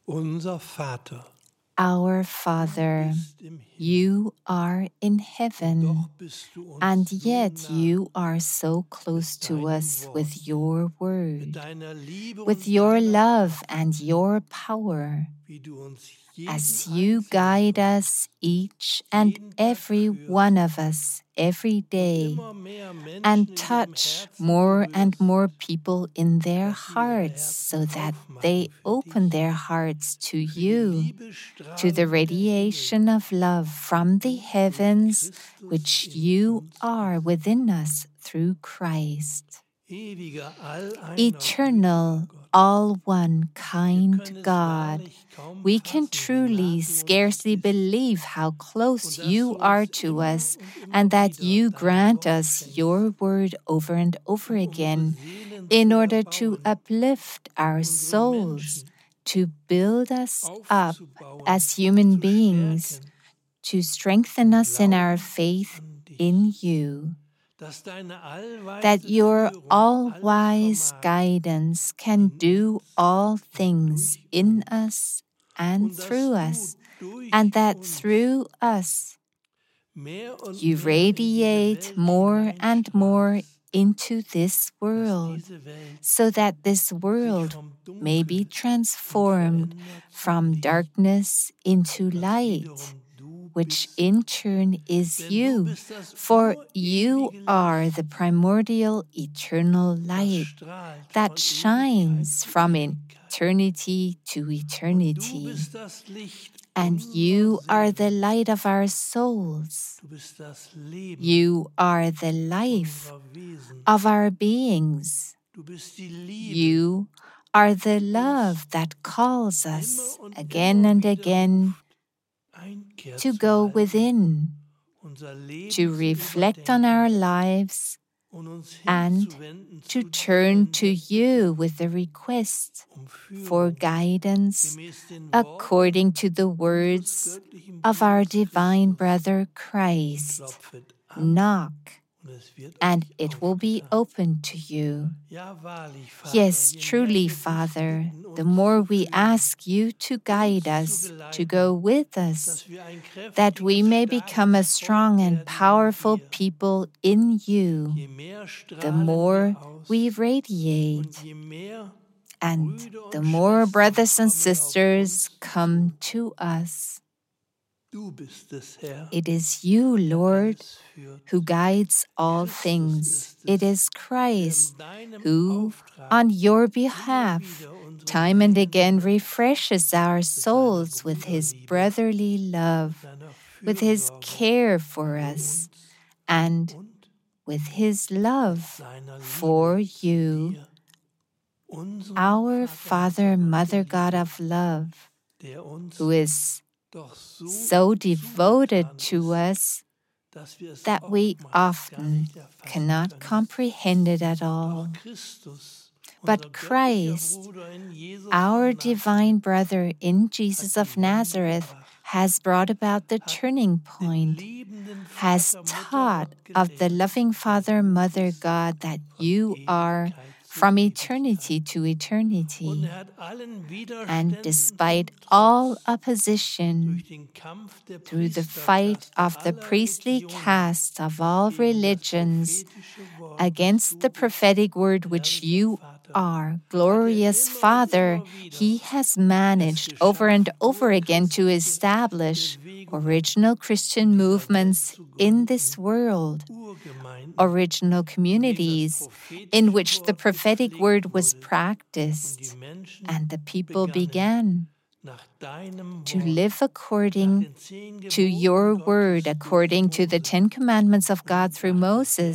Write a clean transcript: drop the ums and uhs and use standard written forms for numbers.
Unser Vater, Our Father, you are in heaven, doch bist du uns and so yet nah you are so close to deinem us Wort, with your mit word, deiner Liebe with und your deiner love Kraft, and your power, wie du uns as jeden you einzelnen guide von us, each and jeden Tag every führst one of us, every und day, immer mehr Menschen and in ihrem touch Herzen more and berührst, more people in their dass sie ihre hearts so Herzen that aufmachen they für open dich, their hearts to für die you, to the Liebesstrahlen, die der Himmel, radiation of love from the du durch heavens, Christus which in you uns are bist. within us through Christ. Ewiger, alleinordentlicher Eternal, Gott. all one, Wir kind können es God, wahrlich kaum we can fassen, wie nah truly du uns scarcely bist believe how und close dass you du are uns to immer us und and immer that wieder you dein grant Wort us your schenkst, word over and over unsere again Seelen in zu order to erbauen, uplift our unsere souls, Menschen to build us up aufzubauen, as human zu beings, stärken to strengthen im us in our Glauben faith an in dich, you, dass deine that allweise your Führung alles all-wise vermag guidance can in do uns all und things durch in uns us and und dass through du us, and durch that uns through us mehr und you mehr in diese radiate Welt more and more hineinstrahlst, into this dass world, diese Welt so that this sich world vom may be Dunkel und transformed verändert zum from Licht, darkness into was light, wiederum du which bist. in turn is Denn du you, bist das for you urewige are the Licht, primordial eternal das light strahlt that von Ewigkeit shines zu from Ewigkeit. eternity to Und du eternity. bist das Licht And unserer you are the Seelen. light of our souls. Du bist das Leben You are the life unserer Wesen. of our beings. Du bist die Liebe, You are the die uns love that calls us immer und again immer and wieder again ruft, Einkehr to zu go halten, within, unser to Leben zu reflect on our überdenken lives, und uns and hinzuwenden to zu dir turn in to der you Bitte with a request um for Führung guidance gemäß den according Worten to the unseres words göttlichen of our Bruders divine Christus. brother Christ. Klopfet an Knock, und es wird and euch it will be aufgetan. open to you. Ja, wahrlich, Vater, Yes, je mehr truly, wir dich Father, bitten, the uns more zu we führen, ask you to guide uns zu us, to geleiten, go with us, dass wir ein that we kräftiges, may become a starkes strong Volk and werden in powerful dir. people in you, Je mehr the strahlen more wir aus we und radiate, je mehr and Brüder the und more Schwestern brothers and kommen auf sisters uns come zu. to us. Du bist es, Herr, It is you, der Lord, alles führt. who guides all Christus things. ist It es, is der Christ in deinem who, Auftrag on your immer behalf, wieder unsere time and Seelen again erweckt refreshes our mit seiner souls with his Bruderliebe, brotherly mit love, seiner with his Fürsorge care for für us, uns and und with his mit love seiner for Liebe zu you, dir, unserem our Vater, Father, Mutter, Mother God Liebe, of love, der uns who is doch so devoted zugetan to ist, us dass wir es that we oftmals gar often nicht erfassen cannot können. comprehend it at all. Doch Christus, unser But göttlicher Christ, Bruder in Jesus our von divine Nazareth, brother in hat Jesus die of Wende Nazareth, gebracht, has brought about the hat turning den point, liebenden has Vater, Mutter taught Gott of the gelehrt, loving der Father, du Mother bist, God that von you are Ewigkeit zu from Ewigkeit. eternity to Und eternity. hat allen And Widerständen despite zum all Trotz opposition, durch den Kampf der through the fight Priesterkaste of the aller priestly Religionen caste of all gegen das religions, prophetische Wort, das against the du bist, prophetic word which herrlicher you Vater, are, hat glorious immer und Father, immer wieder he has es managed over geschafft, and over again to urchristliche establish Bewegungen original Christian in dieser Welt movements zu in gründen, this world, Urgemeinden, original in denen das communities in prophetische which the Wort prophetic gepflegt word was wurde und die practiced, Menschen and the people begannen, began nach deinem to Wort, live nach according den 10 to Geboten your Gottes word, durch according to the Mose 10 Commandments of und God through dachte, Moses.